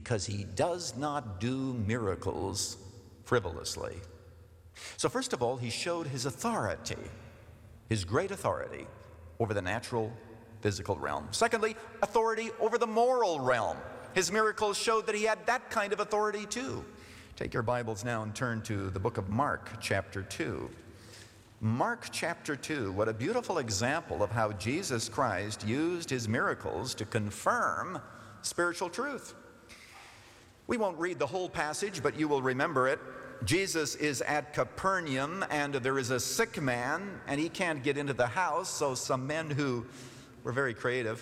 because he does not do miracles frivolously. So first of all, he showed his authority, his great authority over the natural physical realm. Secondly, authority over the moral realm. His miracles showed that he had that kind of authority too. Take your Bibles now and turn to the book of Mark, chapter 2. Mark chapter 2, what a beautiful example of how Jesus Christ used his miracles to confirm spiritual truth. We won't read the whole passage, but you will remember it. Jesus is at Capernaum, and there is a sick man, and he can't get into the house, so some men who were very creative,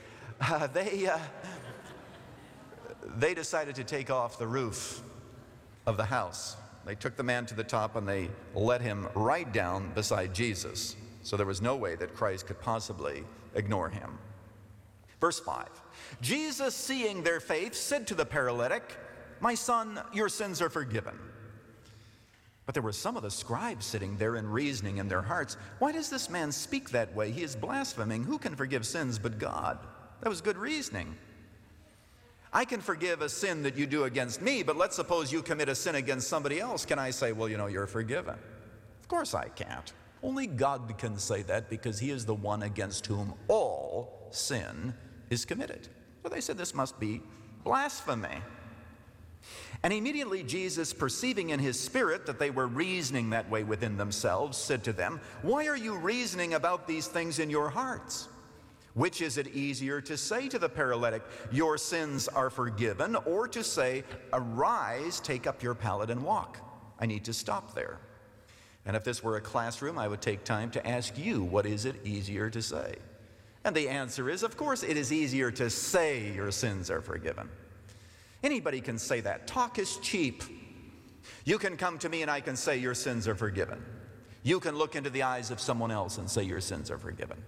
they decided to take off the roof of the house. They took the man to the top and they let him right down beside Jesus. So there was no way that Christ could possibly ignore him. Verse 5, Jesus, seeing their faith, said to the paralytic, "My son, your sins are forgiven." But there were some of the scribes sitting there and reasoning in their hearts, "Why does this man speak that way? He is blaspheming. Who can forgive sins but God?" That was good reasoning. I can forgive a sin that you do against me, but let's suppose you commit a sin against somebody else. Can I say, well, you're forgiven? Of course I can't. Only God can say that because he is the one against whom all sin is committed. So they said this must be blasphemy. And immediately Jesus, perceiving in his spirit that they were reasoning that way within themselves, said to them, "Why are you reasoning about these things in your hearts? Which is it easier to say to the paralytic, 'Your sins are forgiven,' or to say, 'Arise, take up your pallet and walk'?" I need to stop there. And if this were a classroom, I would take time to ask you, what is it easier to say? And the answer is, of course, it is easier to say your sins are forgiven. Anybody can say that. Talk is cheap. You can come to me and I can say your sins are forgiven. You can look into the eyes of someone else and say your sins are forgiven.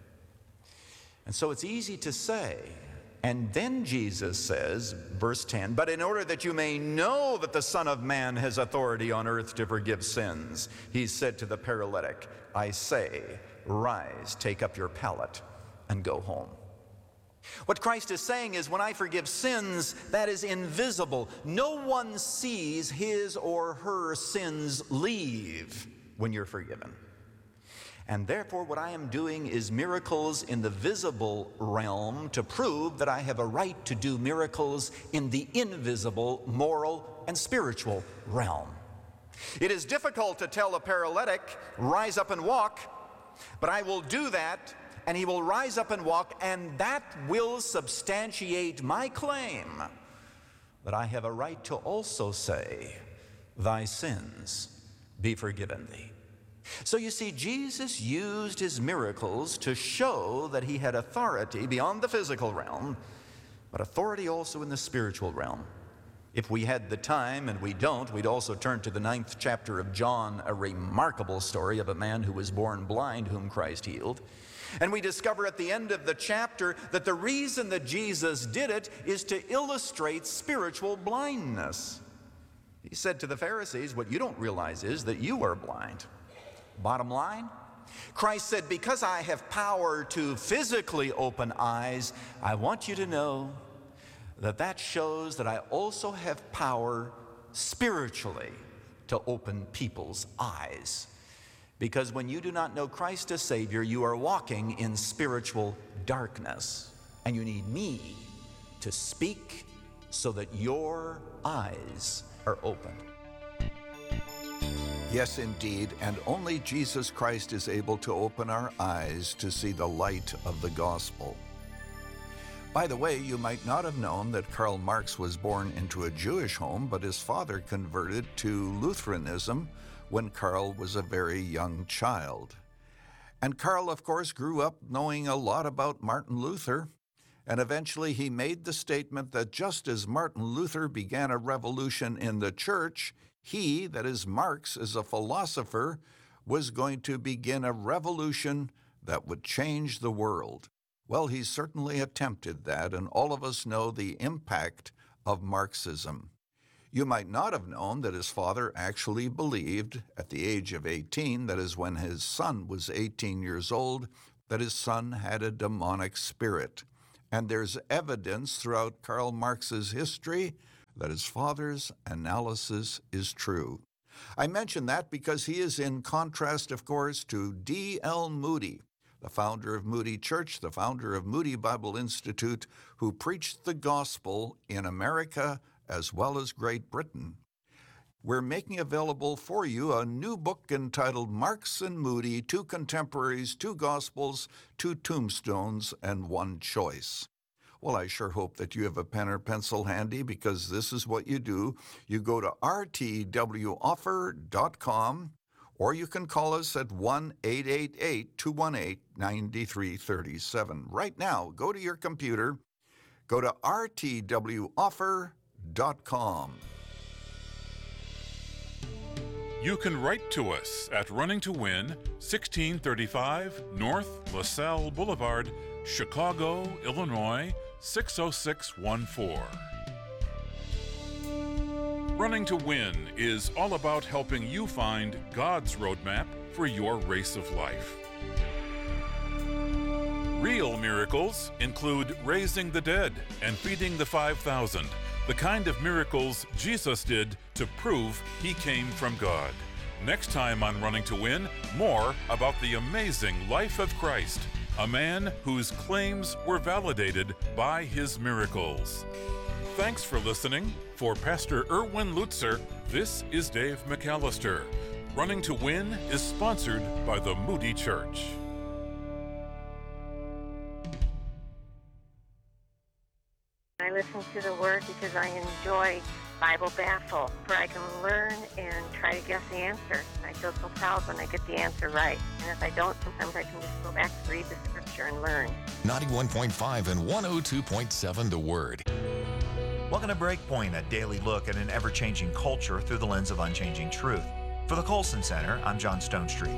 And so it's easy to say. And then Jesus says, verse 10, "But in order that you may know that the Son of Man has authority on earth to forgive sins, he said to the paralytic, 'I say, rise, take up your pallet and go home.'" What Christ is saying is, when I forgive sins, that is invisible. No one sees his or her sins leave when you're forgiven. And therefore, what I am doing is miracles in the visible realm to prove that I have a right to do miracles in the invisible, moral, and spiritual realm. It is difficult to tell a paralytic, "Rise up and walk," but I will do that, and he will rise up and walk, and that will substantiate my claim that I have a right to also say, "Thy sins be forgiven thee." So you see, Jesus used his miracles to show that he had authority beyond the physical realm, but authority also in the spiritual realm. If we had the time, and we don't, we'd also turn to the 9th chapter of John, a remarkable story of a man who was born blind whom Christ healed. And we discover at the end of the chapter that the reason that Jesus did it is to illustrate spiritual blindness. He said to the Pharisees, "What you don't realize is that you are blind." Bottom line, Christ said, because I have power to physically open eyes, I want you to know that that shows that I also have power spiritually to open people's eyes. Because when you do not know Christ as Savior, you are walking in spiritual darkness. And you need me to speak so that your eyes are opened. Yes, indeed, and only Jesus Christ is able to open our eyes to see the light of the gospel. By the way, you might not have known that Karl Marx was born into a Jewish home, but his father converted to Lutheranism when Karl was a very young child. And Karl, of course, grew up knowing a lot about Martin Luther, and eventually he made the statement that just as Martin Luther began a revolution in the church, he, that is Marx, as a philosopher, was going to begin a revolution that would change the world. Well, he certainly attempted that, and all of us know the impact of Marxism. You might not have known that his father actually believed, at the age of 18, that is when his son was 18 years old, that his son had a demonic spirit. And there's evidence throughout Karl Marx's history that his father's analysis is true. I mention that because he is in contrast, of course, to D.L. Moody, the founder of Moody Church, the founder of Moody Bible Institute, who preached the gospel in America as well as Great Britain. We're making available for you a new book entitled Marks and Moody, Two Contemporaries, Two Gospels, Two Tombstones, and One Choice. Well, I sure hope that you have a pen or pencil handy, because this is what you do. You go to rtwoffer.com, or you can call us at 1-888-218-9337. Right now, go to your computer, go to rtwoffer.com. You can write to us at Running to Win, 1635 North LaSalle Boulevard, Chicago, Illinois, 60614. Running to Win is all about helping you find God's roadmap for your race of life. Real miracles include raising the dead and feeding the 5,000, the kind of miracles Jesus did to prove he came from God. Next time on Running to Win, more about the amazing life of Christ, a man whose claims were validated by his miracles. Thanks for listening. For Pastor Erwin Lutzer, this is Dave McAllister. Running to Win is sponsored by the Moody Church. I listen to the Word because I enjoy Bible Baffle, where I can learn and try to guess the answer. I feel so proud when I get the answer right. And if I don't, sometimes I can just go back and read the scripture and learn. 91.5 and 102.7 The Word. Welcome to Breakpoint, a daily look at an ever-changing culture through the lens of unchanging truth. For the Colson Center, I'm John Stonestreet.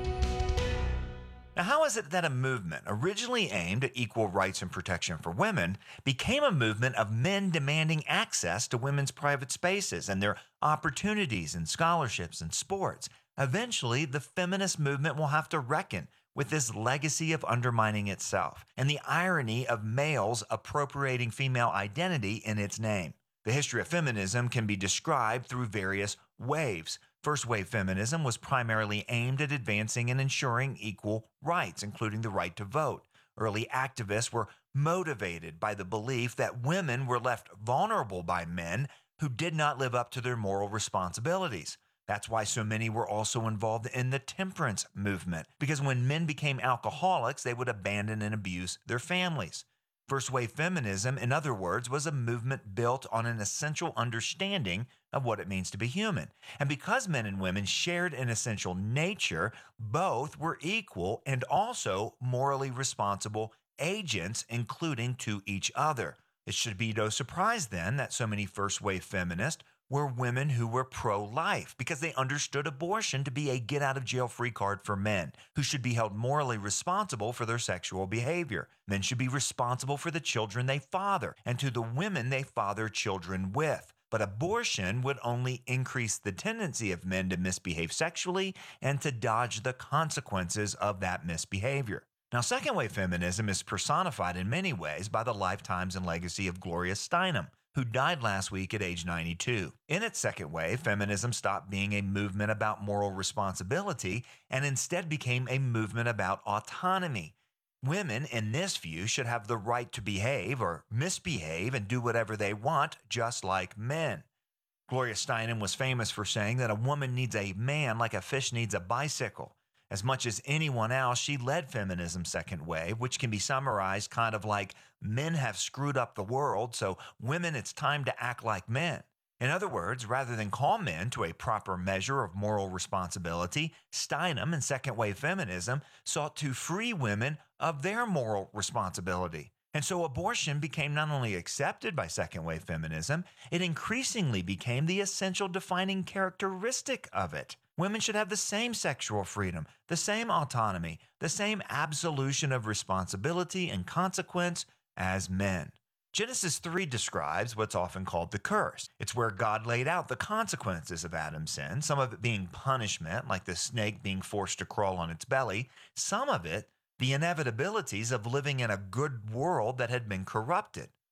Now, how is it that a movement originally aimed at equal rights and protection for women became a movement of men demanding access to women's private spaces and their opportunities and scholarships and sports? Eventually, the feminist movement will have to reckon with this legacy of undermining itself and the irony of males appropriating female identity in its name. The history of feminism can be described through various waves. First wave feminism was primarily aimed at advancing and ensuring equal rights, including the right to vote. Early activists were motivated by the belief that women were left vulnerable by men who did not live up to their moral responsibilities. That's why so many were also involved in the temperance movement, because when men became alcoholics, they would abandon and abuse their families. First wave feminism, in other words, was a movement built on an essential understanding of what it means to be human. And because men and women shared an essential nature, both were equal and also morally responsible agents, including to each other. It should be no surprise then that so many first wave feminists were women who were pro-life, because they understood abortion to be a get-out-of-jail-free card for men who should be held morally responsible for their sexual behavior. Men should be responsible for the children they father and to the women they father children with. But abortion would only increase the tendency of men to misbehave sexually and to dodge the consequences of that misbehavior. Now, second-wave feminism is personified in many ways by the lifetimes and legacy of Gloria Steinem, who died last week at age 92. In its second wave, feminism stopped being a movement about moral responsibility and instead became a movement about autonomy. Women, in this view, should have the right to behave or misbehave and do whatever they want, just like men. Gloria Steinem was famous for saying that a woman needs a man like a fish needs a bicycle. As much as anyone else, she led feminism's second wave, which can be summarized kind of like men have screwed up the world, so women, it's time to act like men. In other words, rather than call men to a proper measure of moral responsibility, Steinem and second wave feminism sought to free women of their moral responsibility. And so abortion became not only accepted by second wave feminism, it increasingly became the essential defining characteristic of it. Women should have the same sexual freedom, the same autonomy, the same absolution of responsibility and consequence as men. Genesis 3 describes what's often called the curse. It's where God laid out the consequences of Adam's sin, some of it being punishment, like the snake being forced to crawl on its belly, some of it the inevitabilities of living in a good world that had been corrupted.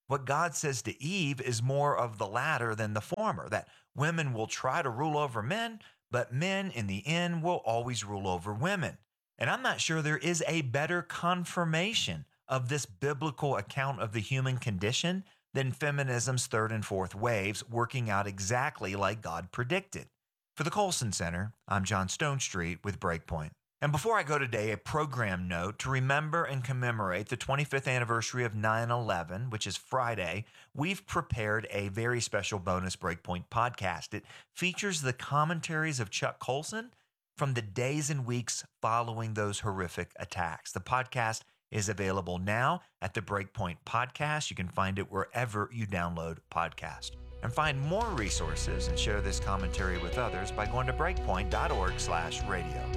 What God says to Eve is more of the latter than the former, that women will try to rule over men, but men in the end will always rule over women. And I'm not sure there is a better confirmation of this biblical account of the human condition than feminism's third and fourth waves working out exactly like God predicted. For the Colson Center, I'm John Stonestreet with Breakpoint. And before I go today, a program note to remember and commemorate the 25th anniversary of 9/11, which is Friday. We've prepared a very special bonus Breakpoint podcast. It features the commentaries of Chuck Colson from the days and weeks following those horrific attacks. The podcast is available now at the Breakpoint Podcast. You can find it wherever you download podcasts. And find more resources and share this commentary with others by going to breakpoint.org/radio.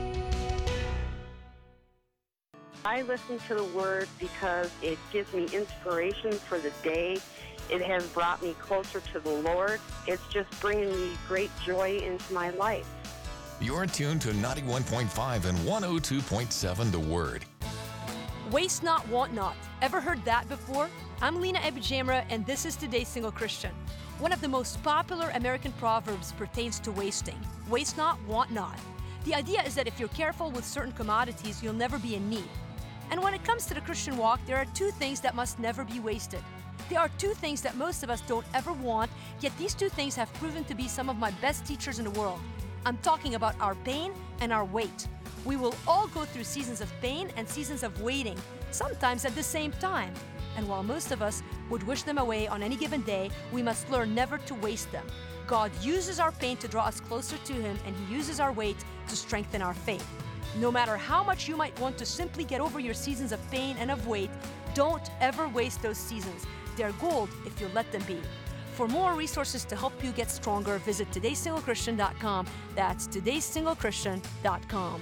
I listen to the Word because it gives me inspiration for the day. It has brought me closer to the Lord. It's just bringing me great joy into my life. You're tuned to 91.5 and 102.7 The Word. Waste not, want not. Ever heard that before? I'm Lena Ebijamra, and this is Today's Single Christian. One of the most popular American proverbs pertains to wasting. Waste not, want not. The idea is that if you're careful with certain commodities, you'll never be in need. And when it comes to the Christian walk, there are two things that must never be wasted. There are two things that most of us don't ever want, yet these two things have proven to be some of my best teachers in the world. I'm talking about our pain and our wait. We will all go through seasons of pain and seasons of waiting, sometimes at the same time. And while most of us would wish them away on any given day, we must learn never to waste them. God uses our pain to draw us closer to Him, and He uses our wait to strengthen our faith. No matter how much you might want to simply get over your seasons of pain and of wait, don't ever waste those seasons. They're gold if you let them be. For more resources to help you get stronger, visit todaysinglechristian.com. That's todaysinglechristian.com.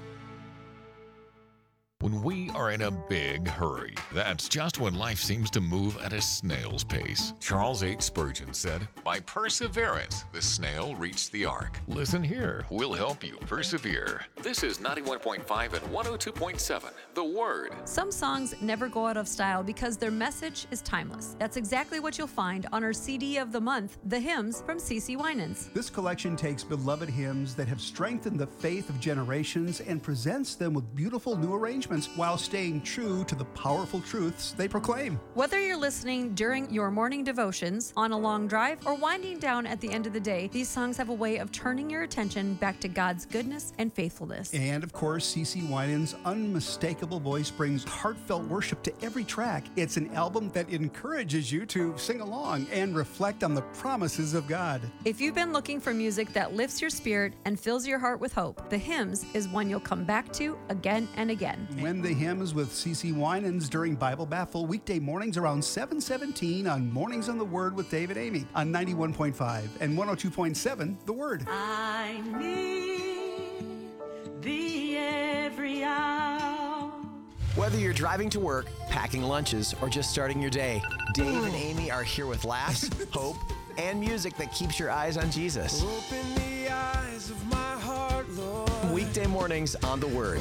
When we are in a big hurry, that's just when life seems to move at a snail's pace. Charles H. Spurgeon said, "By perseverance, the snail reached the ark." Listen here, we'll help you persevere. This is 91.5 and 102.7, The Word. Some songs never go out of style because their message is timeless. That's exactly what you'll find on our CD of the month, The Hymns from CeCe Winans. This collection takes beloved hymns that have strengthened the faith of generations and presents them with beautiful new arrangements while staying true to the powerful truths they proclaim. Whether you're listening during your morning devotions, on a long drive, or winding down at the end of the day, these songs have a way of turning your attention back to God's goodness and faithfulness. And of course, CeCe Winans' unmistakable voice brings heartfelt worship to every track. It's an album that encourages you to sing along and reflect on the promises of God. If you've been looking for music that lifts your spirit and fills your heart with hope, The Hymns is one you'll come back to again and again. When the Hymns with CeCe Winans during Bible Baffle weekday mornings around 7:17 on Mornings on the Word with David Amy on 91.5 and 102.7 The Word. I need thee every hour. Whether you're driving to work, packing lunches, or just starting your day, Dave and Amy are here with laughs, hope, and music that keeps your eyes on Jesus. Open the eyes of my heart, Lord. Weekday mornings on The Word.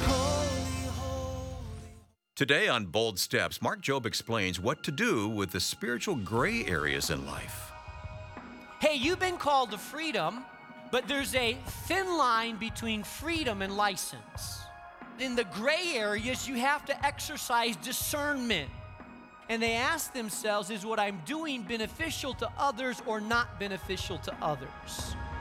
Today on Bold Steps, Mark Jobe explains what to do with the spiritual gray areas in life. Hey, you've been called to freedom, but there's a thin line between freedom and license. In the gray areas, you have to exercise discernment. And they ask themselves, is what I'm doing beneficial to others or not beneficial to others?